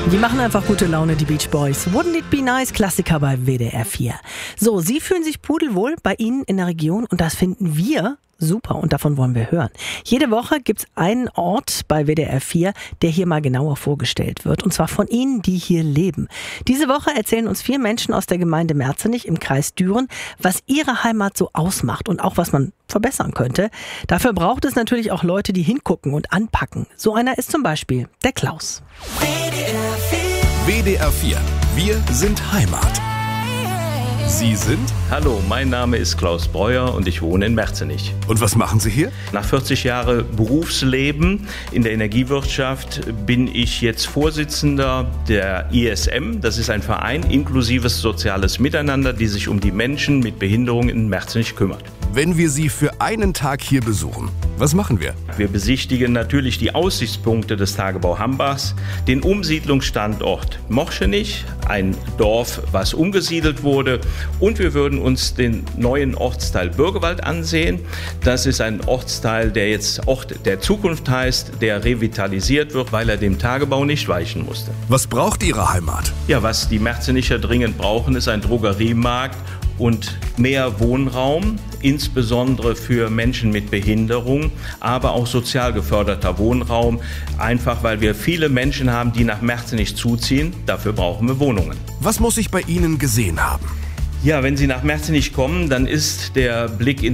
Die machen einfach gute Laune, die Beach Boys. Wouldn't it be nice? Klassiker bei WDR 4. So, Sie fühlen sich pudelwohl bei Ihnen in der Region und das finden wir super und davon wollen wir hören. Jede Woche gibt's einen Ort bei WDR 4, der hier mal genauer vorgestellt wird. Und zwar von Ihnen, die hier leben. Diese Woche erzählen uns 4 Menschen aus der Gemeinde Merzenich im Kreis Düren, was ihre Heimat so ausmacht und auch was man verbessern könnte. Dafür braucht es natürlich auch Leute, die hingucken und anpacken. So einer ist zum Beispiel der Klaus. WDR 4. Wir sind Heimat. Sie sind? Hallo, mein Name ist Klaus Breuer und ich wohne in Merzenich. Und was machen Sie hier? Nach 40 Jahren Berufsleben in der Energiewirtschaft bin ich jetzt Vorsitzender der ISM. Das ist ein Verein inklusives soziales Miteinander, die sich um die Menschen mit Behinderung in Merzenich kümmert. Wenn wir Sie für einen Tag hier besuchen, was machen wir? Wir besichtigen natürlich die Aussichtspunkte des Tagebau Hambachs, den Umsiedlungsstandort Moschenich, ein Dorf, was umgesiedelt wurde, und wir würden uns den neuen Ortsteil Bürgewald ansehen. Das ist ein Ortsteil, der jetzt Ort der Zukunft heißt, der revitalisiert wird, weil er dem Tagebau nicht weichen musste. Was braucht Ihre Heimat? Ja, was die Merzenicher dringend brauchen, ist ein Drogeriemarkt und mehr Wohnraum, insbesondere für Menschen mit Behinderung, aber auch sozial geförderter Wohnraum, einfach weil wir viele Menschen haben, die nach Merzenich zuziehen. Dafür brauchen wir Wohnungen. Was muss ich bei Ihnen gesehen haben? Ja, wenn Sie nach Merzenich kommen, dann ist der Blick in